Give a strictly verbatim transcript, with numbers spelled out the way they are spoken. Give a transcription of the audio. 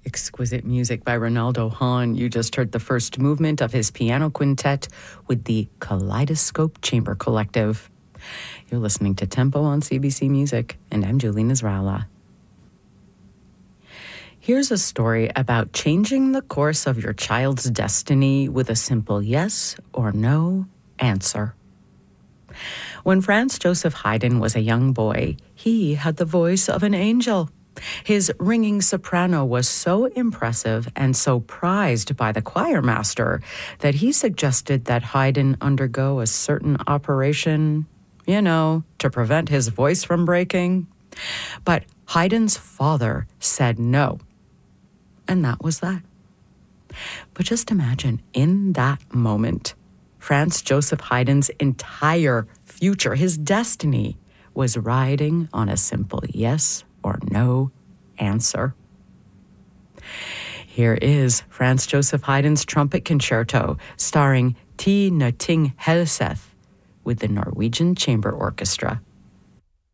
Exquisite music by Ronaldo Hahn. You just heard the first movement of his piano quintet with the Kaleidoscope Chamber Collective. You're listening to Tempo on C B C Music, and I'm Julie Nasrallah. Here's a story about changing the course of your child's destiny with a simple yes or no answer. When Franz Joseph Haydn was a young boy, he had the voice of an angel. His ringing soprano was so impressive and so prized by the choir master that he suggested that Haydn undergo a certain operation, you know, to prevent his voice from breaking. But Haydn's father said no. And that was that. But just imagine, in that moment, Franz Joseph Haydn's entire future, his destiny, was riding on a simple yes or no answer. Here is Franz Joseph Haydn's Trumpet Concerto, starring Ti Nøtting Helseth with the Norwegian Chamber Orchestra.